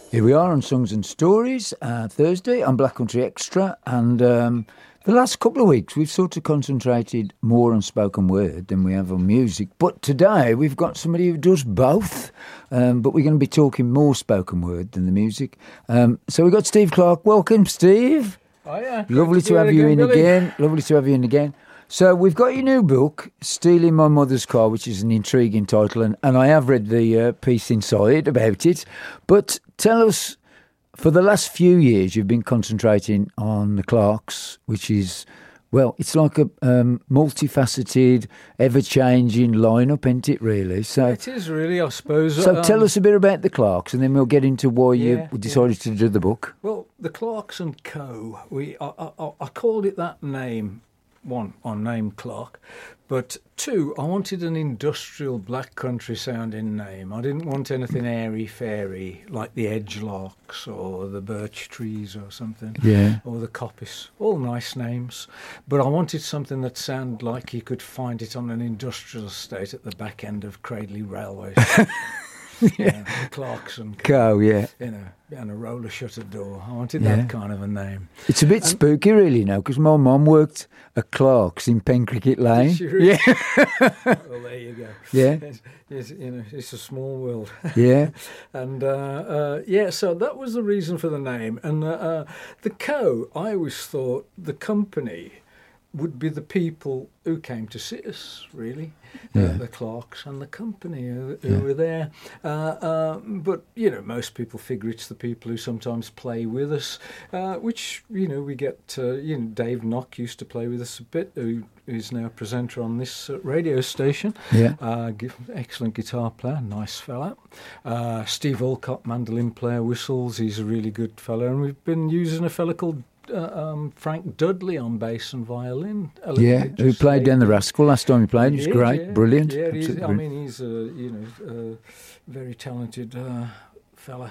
Here we are on Songs and Stories, Thursday on Black Country Extra, and the last couple of weeks we've sort of concentrated more on spoken word than we have on music, but today we've got somebody who does both, but we're going to be talking more spoken word than the music. So we've got Steve Clark. Welcome, Steve. Oh yeah. Lovely to have you in Billy. again. Lovely to have you in again. So we've got your new book, Stealing My Mother's Car, which is an intriguing title, and I have read the piece inside about it. But tell us, for the last few years, you've been concentrating on the Clarks, which is, well, it's like a multifaceted, ever-changing lineup, isn't it, really? So It is really, I suppose. So tell us a bit about the Clarks, and then we'll get into why you decided to do the book. Well, the Clarks and Co. I called it that name. One, I'm named Clark, but two, I wanted an industrial black country sounding name. I didn't want anything airy-fairy like the Edgelarks or the Birch Trees or something, or the Coppice. All nice names, but I wanted something that sounded like you could find it on an industrial estate at the back end of Cradley Railway. The Clarks and Co, and a roller shutter door. I wanted that kind of a name. It's a bit spooky, really, now, because my mum worked at Clark's in Pencricket Lane. Really? Well, there you go. Yeah. It's a small world. Yeah. And so that was the reason for the name. And the Co, I always thought the company would be the people who came to see us, really. The Clarks and the company who were there. But, most people figure it's the people who sometimes play with us, which, we get, Dave Knock used to play with us a bit, who is now a presenter on this radio station. Excellent guitar player, nice fella. Steve Olcott, mandolin player, whistles, he's a really good fella. And we've been using a fella called Frank Dudley on bass and violin. Who played Dan the Rascal last time he played. He was great, brilliant. Yeah, he's a very talented fella.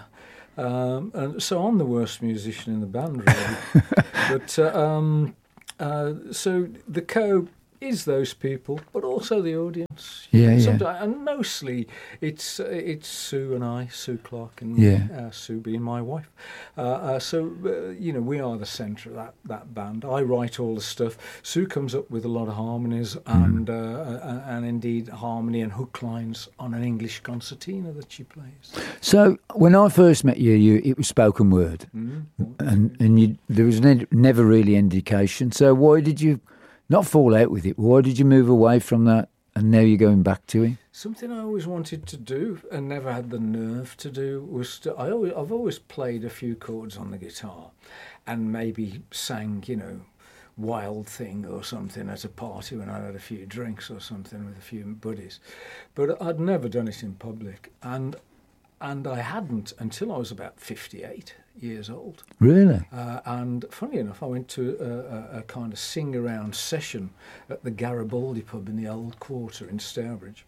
And so I'm the worst musician in the band, really. But so the Co is those people, but also the audience. And mostly it's Sue and I, Sue Clark, and Sue being my wife. We are the centre of that band. I write all the stuff. Sue comes up with a lot of harmonies and indeed harmony and hook lines on an English concertina that she plays. So when I first met you it was spoken word, and there was never really indication. So why did you not fall out with it? Why did you move away from that and now you're going back to it? Something I always wanted to do and never had the nerve to do was I've always played a few chords on the guitar and maybe sang, Wild Thing or something at a party when I had a few drinks or something with a few buddies. But I'd never done it in public. And I hadn't until I was about 58 years old. Really? And funny enough, I went to a kind of sing-around session at the Garibaldi pub in the Old Quarter in Stourbridge,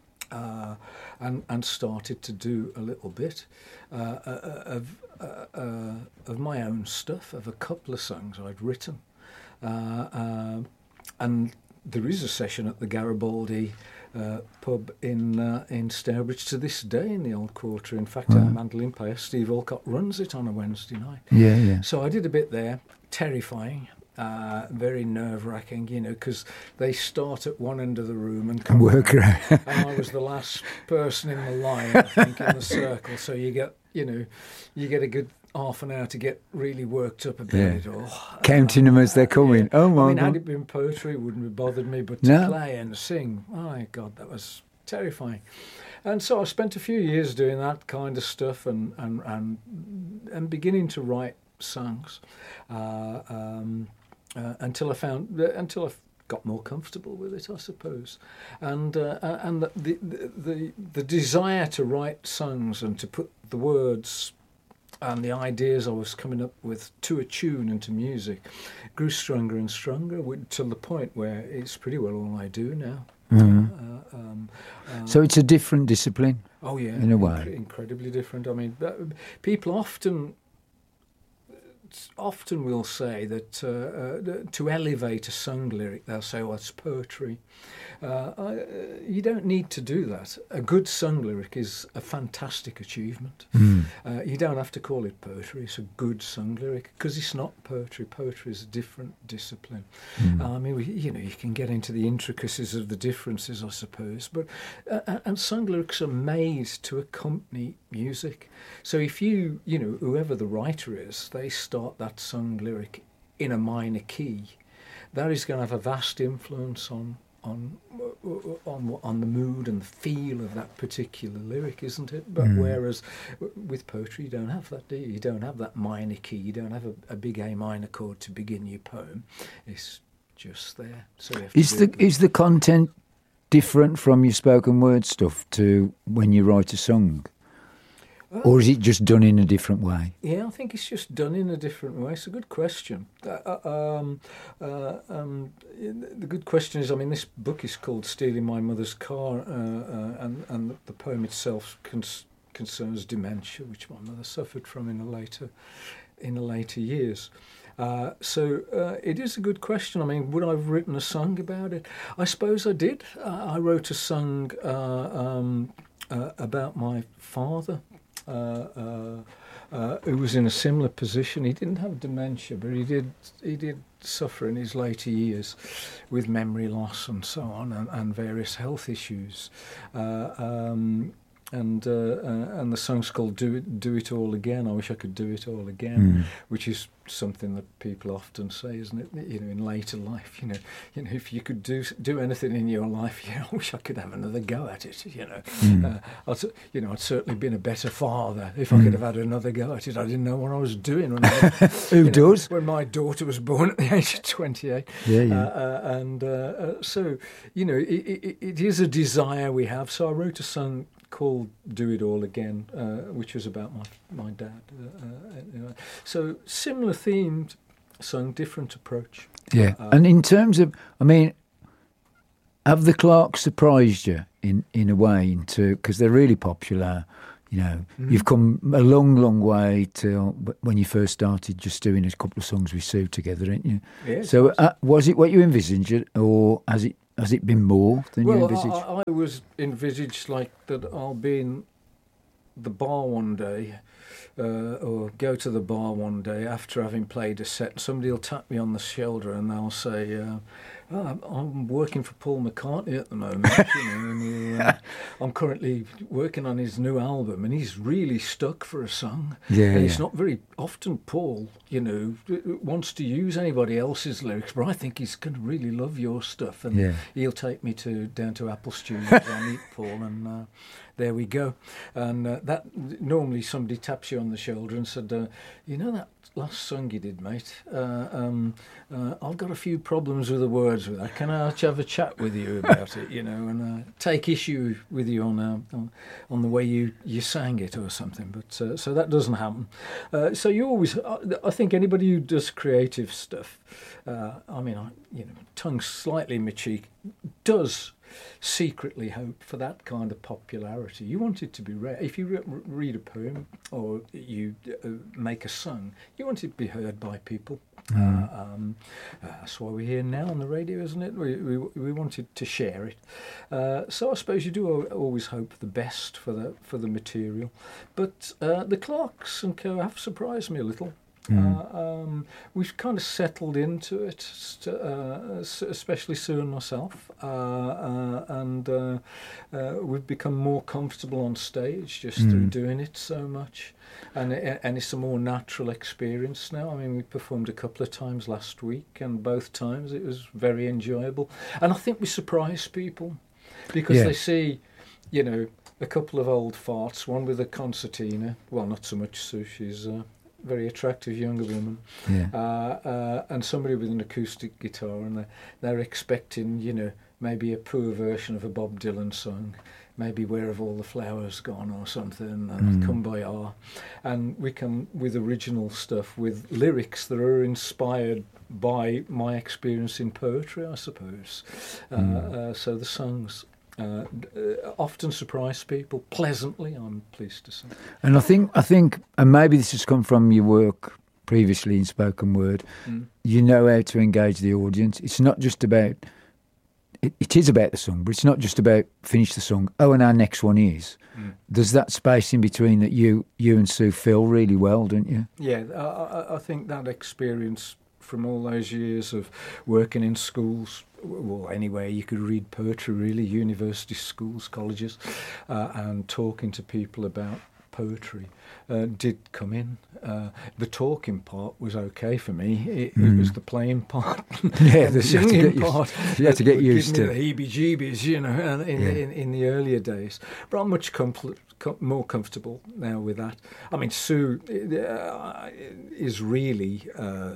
and started to do a little bit of my own stuff, of a couple of songs I'd written. And there is a session at the Garibaldi pub in Stourbridge to this day in the Old Quarter. In fact, our mandolin player Steve Olcott runs it on a Wednesday night. So I did a bit there, terrifying, very nerve-wracking, because they start at one end of the room and come work around. And I was the last person in the line, I think, in the circle. So you get a good half an hour to get really worked up about it all. Counting them as they're coming. Oh my God. Had it been poetry, it wouldn't have bothered me, but to play and sing, my God, that was terrifying. And so I spent a few years doing that kind of stuff and beginning to write songs until I got more comfortable with it, I suppose, and the desire to write songs and to put the words and the ideas I was coming up with to a tune and to music grew stronger and stronger till the point where it's pretty well all I do now. So it's a different discipline. Oh yeah, in a way, incredibly different. I mean, people often often will say that to elevate a sung lyric, they'll say, "Oh, it's poetry." You don't need to do that. A good sung lyric is a fantastic achievement. You don't have to call it poetry. It's a good sung lyric because it's not poetry. Poetry is a different discipline. I mean, you can get into the intricacies of the differences, I suppose, but and sung lyrics are made to accompany music. So if whoever the writer is, they start that sung lyric in a minor key, that is going to have a vast influence on the mood and the feel of that particular lyric, isn't it? But whereas with poetry, you don't have that, do you? You don't have that minor key. You don't have a big A minor chord to begin your poem. It's just there. So is the content different from your spoken word stuff to when you write a song? Or is it just done in a different way? Yeah, I think it's just done in a different way. It's a good question. The good question is, I mean, this book is called Stealing My Mother's Car, and the poem itself concerns dementia, which my mother suffered from in the later years. So it is a good question. I mean, would I have written a song about it? I suppose I did. I wrote a song about my father, who was in a similar position. He didn't have dementia, but he did suffer in his later years with memory loss and so on, and various health issues. And the song's called "Do It All Again." I wish I could do it all again, which is something that people often say, isn't it? In later life, if you could do anything in your life, I wish I could have another go at it. I'd certainly been a better father if I could have had another go at it. I didn't know what I was doing when does? When my daughter was born at the age of 28. So it is a desire we have. So I wrote a song called "Do It All Again," which was about my dad. So similar themed song, different approach. Yeah, and in terms of, I mean, have the Clarks surprised you in a way because they're really popular? You've come a long, long way to when you first started just doing a couple of songs with Sue together, didn't you? Yeah. So was it what you envisaged, or has it been more than you envisaged? I was envisaged like that I'll be in the bar one day, or go to the bar one day after having played a set. Somebody will tap me on the shoulder and they'll say, I'm working for Paul McCartney at the moment, and I'm currently working on his new album, and he's really stuck for a song. And it's not very often Paul, wants to use anybody else's lyrics, but I think he's going to really love your stuff, and he'll take me down to Apple Studios. I'll meet Paul, and there we go. And that normally somebody taps you on the shoulder and said, that last song you did, mate, I've got a few problems with the words with that. Can I have a chat with you about it, and take issue with you on the way you sang it or something. But so that doesn't happen. So you always, I think anybody who does creative stuff, tongue slightly in my cheek, does secretly hope for that kind of popularity. You want it to be rare. If you read a poem or you make a song, you want it to be heard by people. That's why we're here now on the radio, isn't it? We wanted to share it. So I suppose you do always hope the best for the material. But the Clarks and Co have surprised me a little. We've kind of settled into it, especially Sue and myself, and we've become more comfortable on stage just through doing it so much, and it's a more natural experience now. I mean, we performed a couple of times last week, and both times it was very enjoyable, and I think we surprised people because they see, a couple of old farts, one with a concertina, well, not so much Sue, she's very attractive younger woman, and somebody with an acoustic guitar, and they're expecting, maybe a poor version of a Bob Dylan song, maybe Where Have All the Flowers Gone or something, and Kumbaya. And we come with original stuff, with lyrics that are inspired by my experience in poetry, I suppose. So the songs often surprise people pleasantly, I'm pleased to say. And I think, and maybe this has come from your work previously in spoken word. You know how to engage the audience. It's not just about... It is about the song, but it's not just about finish the song. Oh, and our next one is. There's that space in between that you and Sue fill really well, don't you? Yeah, I think that experience from all those years of working in schools, well, anywhere you could read poetry, really, university schools, colleges, and talking to people about poetry did come in. The talking part was okay for me. It was the playing part, Yeah, the singing part. You have to get used to. The heebie-jeebies, in the earlier days. But I'm much more comfortable now with that. I mean, Sue is really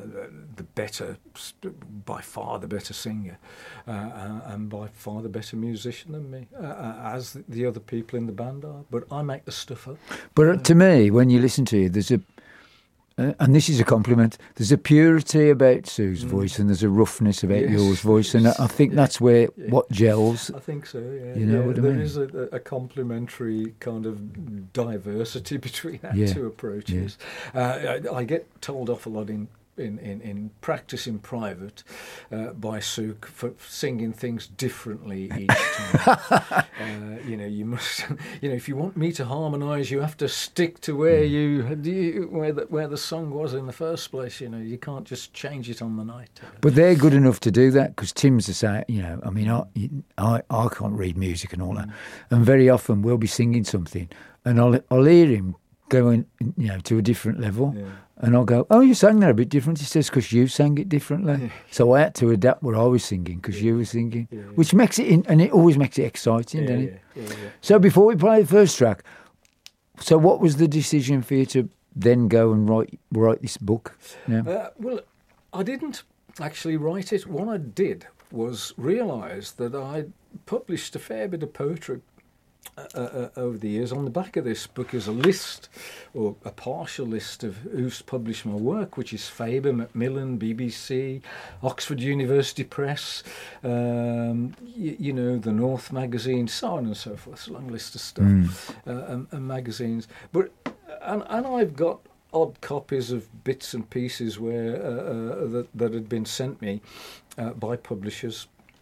by far the better singer, and by far the better musician than me, as the other people in the band are. But I make the stuff up. But to me, when you listen to you, there's a, and this is a compliment, there's a purity about Sue's voice and there's a roughness about yours voice, and I think that's where what gels. I think so, yeah. You know what I mean? There is a complementary kind of diversity between our two approaches. I get told off a lot in practice in private by Sue for singing things differently each time. You must, if you want me to harmonise, you have to stick to where where the song was in the first place. You can't just change it on the night. But they're good enough to do that, because Tim's the same. I mean, I can't read music and all that, and very often we'll be singing something, and I'll hear him going, to a different level. Yeah. And I'll go, oh, you sang that a bit different. He says, because you sang it differently. Yeah. So I had to adapt what I was singing because you were singing, which makes it, and it always makes it exciting, doesn't it? Yeah. So before we play the first track, so what was the decision for you to then go and write this book? Yeah. Well, I didn't actually write it. What I did was realise that I'd published a fair bit of poetry over the years. On the back of this book is a list, or a partial list, of who's published my work, which is Faber, Macmillan, BBC, Oxford University Press, the North magazine, so on and so forth. It's a long list of stuff, and magazines. But and I've got odd copies of bits and pieces where that had been sent me by publishers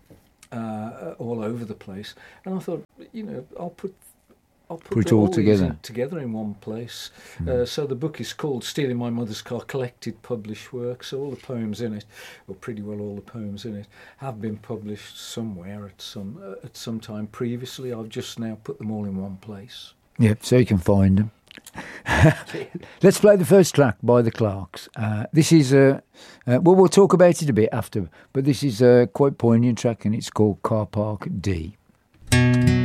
all over the place, and I thought, I'll put it all together in one place. So the book is called Stealing My Mother's Car: Collected Published Works. So all the poems in it, or pretty well all the poems in it, have been published somewhere at some time previously. I've just now put them all in one place. Yep, so you can find them. Let's play the first track by the Clarks. This is we'll talk about it a bit after, but this is a quite poignant track, and it's called Car Park D.